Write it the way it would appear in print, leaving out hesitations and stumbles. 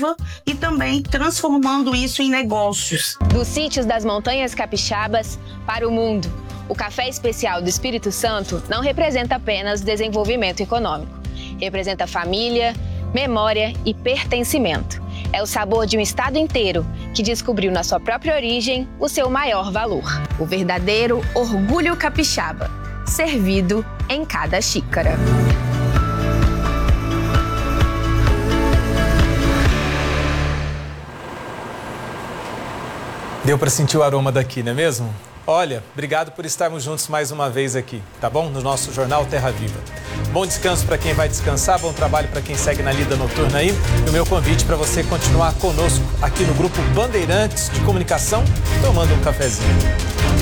viva e também transformando isso em negócios. Dos sítios das Montanhas Capixabas para o mundo, o Café Especial do Espírito Santo não representa apenas desenvolvimento econômico. Representa família, memória e pertencimento. É o sabor de um estado inteiro que descobriu na sua própria origem o seu maior valor. O verdadeiro orgulho capixaba, servido em cada xícara. Deu para sentir o aroma daqui, não é mesmo? Olha, obrigado por estarmos juntos mais uma vez aqui, tá bom? No nosso Jornal Terra Viva. Bom descanso para quem vai descansar, bom trabalho para quem segue na lida noturna aí. E o meu convite para você continuar conosco aqui no Grupo Bandeirantes de Comunicação, tomando um cafezinho.